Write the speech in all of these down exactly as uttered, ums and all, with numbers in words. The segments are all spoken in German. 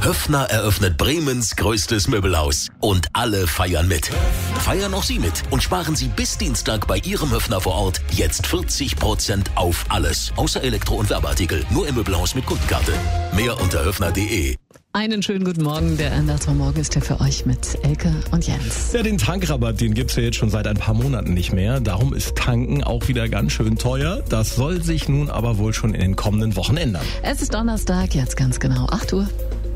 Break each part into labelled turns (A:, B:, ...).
A: Höffner eröffnet Bremens größtes Möbelhaus. Und alle feiern mit. Feiern auch Sie mit und sparen Sie bis Dienstag bei Ihrem Höffner vor Ort jetzt vierzig Prozent auf alles. Außer Elektro- und Werbeartikel. Nur im Möbelhaus mit Kundenkarte. Mehr unter höffner punkt de.
B: Einen schönen guten Morgen. Der N D R zwei Morgen ist hier für euch mit Elke und Jens.
C: Ja, den Tankrabatt, den gibt's ja jetzt schon seit ein paar Monaten nicht mehr. Darum ist Tanken auch wieder ganz schön teuer. Das soll sich nun aber wohl schon in den kommenden Wochen ändern.
B: Es ist Donnerstag, jetzt ganz genau acht Uhr.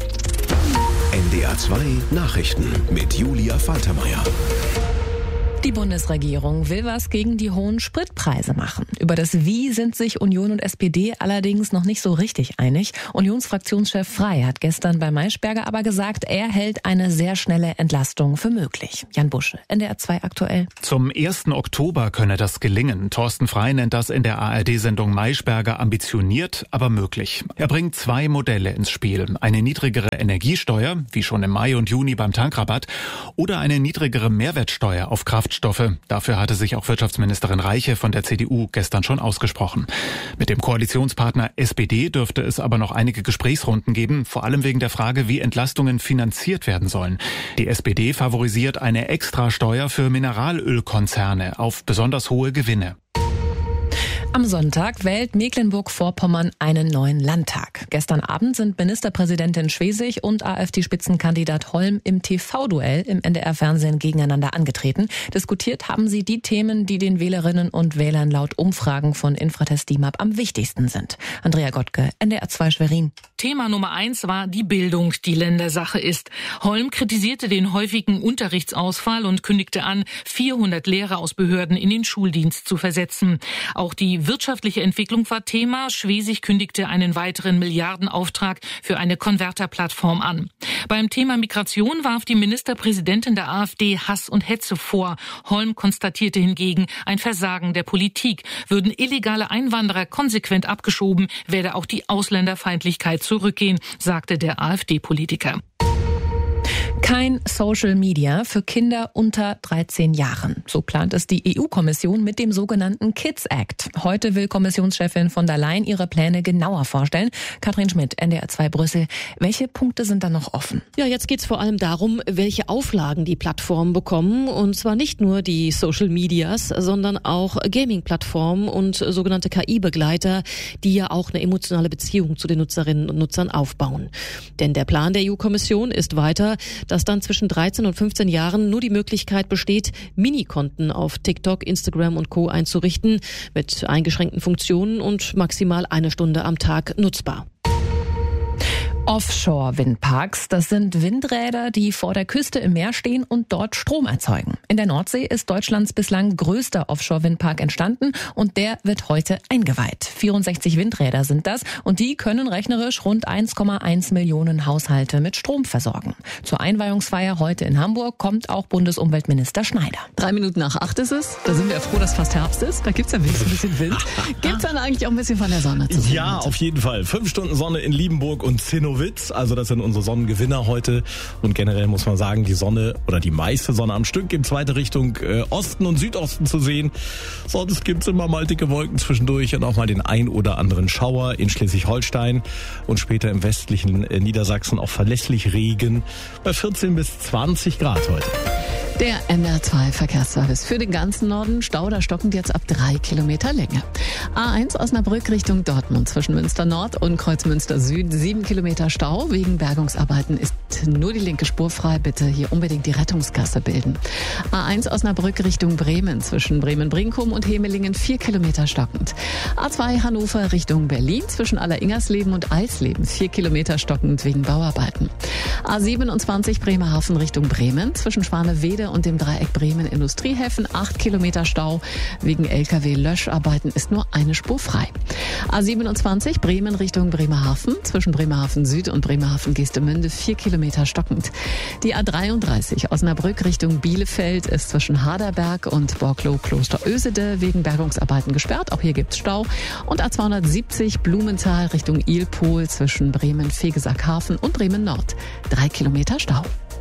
A: N D R zwei Nachrichten mit Julia Faltermeier.
B: Die Bundesregierung will was gegen die hohen Spritpreise machen. Über das Wie sind sich Union und S P D allerdings noch nicht so richtig einig. Unionsfraktionschef Frey hat gestern bei Maischberger aber gesagt, er hält eine sehr schnelle Entlastung für möglich. Jan Busche, N D R zwei aktuell.
D: Zum ersten Oktober könne das gelingen. Thorsten Frey nennt das in der A R D-Sendung Maischberger ambitioniert, aber möglich. Er bringt zwei Modelle ins Spiel. Eine niedrigere Energiesteuer, wie schon im Mai und Juni beim Tankrabatt, oder eine niedrigere Mehrwertsteuer auf Kraftstoffe. Dafür hatte sich auch Wirtschaftsministerin Reiche von der C D U gestern schon ausgesprochen. Mit dem Koalitionspartner S P D dürfte es aber noch einige Gesprächsrunden geben, vor allem wegen der Frage, wie Entlastungen finanziert werden sollen. Die S P D favorisiert eine Extrasteuer für Mineralölkonzerne auf besonders hohe Gewinne.
B: Am Sonntag wählt Mecklenburg-Vorpommern einen neuen Landtag. Gestern Abend sind Ministerpräsidentin Schwesig und AfD-Spitzenkandidat Holm im T V-Duell im N D R-Fernsehen gegeneinander angetreten. Diskutiert haben sie die Themen, die den Wählerinnen und Wählern laut Umfragen von Infratest D I M A P am wichtigsten sind. Andrea Gottke, N D R zwei Schwerin.
E: Thema Nummer eins war die Bildung, die Ländersache ist. Holm kritisierte den häufigen Unterrichtsausfall und kündigte an, vierhundert Lehrer aus Behörden in den Schuldienst zu versetzen. Auch die wirtschaftliche Entwicklung war Thema. Schwesig kündigte einen weiteren Milliardenauftrag für eine Konverterplattform an. Beim Thema Migration warf die Ministerpräsidentin der AfD Hass und Hetze vor. Holm konstatierte hingegen ein Versagen der Politik. Würden illegale Einwanderer konsequent abgeschoben, werde auch die Ausländerfeindlichkeit zurückgehen, sagte der AfD-Politiker.
B: Kein Social Media für Kinder unter dreizehn Jahren. So plant es die E U-Kommission mit dem sogenannten Kids Act. Heute will Kommissionschefin von der Leyen ihre Pläne genauer vorstellen. Katrin Schmidt, N D R zwei Brüssel. Welche Punkte sind da noch offen?
F: Ja, jetzt geht's vor allem darum, welche Auflagen die Plattformen bekommen. Und zwar nicht nur die Social Medias, sondern auch Gaming-Plattformen und sogenannte K I-Begleiter, die ja auch eine emotionale Beziehung zu den Nutzerinnen und Nutzern aufbauen. Denn der Plan der E U-Kommission ist weiter, dass dann zwischen dreizehn und fünfzehn Jahren nur die Möglichkeit besteht, Minikonten auf TikTok, Instagram und Co. einzurichten, mit eingeschränkten Funktionen und maximal eine Stunde am Tag nutzbar.
B: Offshore-Windparks, das sind Windräder, die vor der Küste im Meer stehen und dort Strom erzeugen. In der Nordsee ist Deutschlands bislang größter Offshore-Windpark entstanden und der wird heute eingeweiht. vierundsechzig Windräder sind das und die können rechnerisch rund eins Komma eins Millionen Haushalte mit Strom versorgen. Zur Einweihungsfeier heute in Hamburg kommt auch Bundesumweltminister Schneider.
F: Drei Minuten nach acht ist es. Da sind wir froh, dass fast Herbst ist. Da gibt's ja wenigstens ein bisschen Wind. Gibt's dann eigentlich auch ein bisschen von der Sonne zu sehen?
C: Ja, auf jeden Fall. Fünf Stunden Sonne in Liebenburg und Zinnowitz. Also das sind unsere Sonnengewinner heute. Und generell muss man sagen, die Sonne oder die meiste Sonne am Stück gibt's weiter Richtung äh, Osten und Südosten zu sehen. Sonst gibt's immer mal dicke Wolken zwischendurch und auch mal den ein oder anderen Schauer in Schleswig-Holstein und später im westlichen äh, Niedersachsen auch verlässlich Regen bei vierzehn bis zwanzig Grad heute.
B: Der N D R zwei Verkehrsservice für den ganzen Norden. Stau, da stockend jetzt ab drei Kilometer Länge. A eins Osnabrück Richtung Dortmund zwischen Münster Nord und Kreuzmünster Süd. Sieben Kilometer Stau. Wegen Bergungsarbeiten ist nur die linke Spur frei. Bitte hier unbedingt die Rettungsgasse bilden. A eins Osnabrück Richtung Bremen zwischen Bremen-Brinkum und Hemelingen. Vier Kilometer stockend. A zwei Hannover Richtung Berlin zwischen Alleringersleben und Eisleben. Vier Kilometer stockend wegen Bauarbeiten. A siebenundzwanzig Bremerhaven Richtung Bremen zwischen Schwanewede und dem Dreieck Bremen Industriehäfen. Acht Kilometer Stau. Wegen L K W-Löscharbeiten ist nur eine Spur frei. A siebenundzwanzig Bremen Richtung Bremerhaven zwischen Bremerhaven Süd und Bremerhaven Geestemünde. Vier Kilometer stockend. Die A dreiunddreißig Osnabrück Richtung Bielefeld ist zwischen Haderberg und Borklow-Klosterösede wegen Bergungsarbeiten gesperrt. Auch hier gibt's Stau. Und A zweihundertsiebzig Blumenthal Richtung Ilpol zwischen Bremen-Fegesackhafen und Bremen Nord. Drei Kilometer Stau.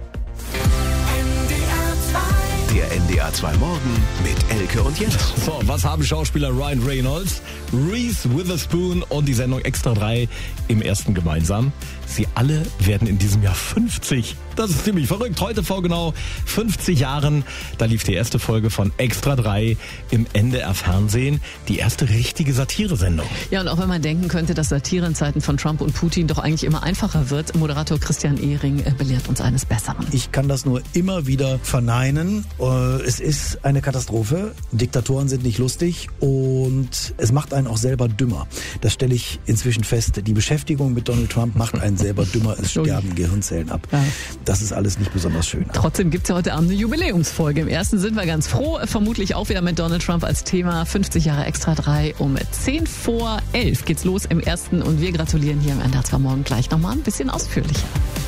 A: Der N D R zwei Morgen mit Elke und Jens.
C: So, was haben Schauspieler Ryan Reynolds, Reese Witherspoon und die Sendung Extra drei im ersten gemeinsam? Sie alle werden in diesem Jahr fünfzig. Das ist ziemlich verrückt. Heute vor genau fünfzig Jahren, da lief die erste Folge von Extra drei im N D R Fernsehen. Die erste richtige Satiresendung.
B: Ja, und auch wenn man denken könnte, dass Satire in Zeiten von Trump und Putin doch eigentlich immer einfacher wird, Moderator Christian Ehring belehrt uns eines Besseren.
G: Ich kann das nur immer wieder verneinen. Es ist eine Katastrophe. Diktatoren sind nicht lustig und es macht einen auch selber dümmer. Das stelle ich inzwischen fest. Die Beschäftigung mit Donald Trump macht einen selber dümmer. Es sterben Gehirnzellen ab. Ja. Das ist alles nicht besonders schön.
B: Trotzdem gibt es ja heute Abend eine Jubiläumsfolge. Im ersten sind wir ganz froh. Vermutlich auch wieder mit Donald Trump als Thema. fünfzig Jahre Extra drei. Um zehn vor elf geht's los im ersten. Und wir gratulieren hier im N D R zwei Morgen gleich nochmal ein bisschen ausführlicher.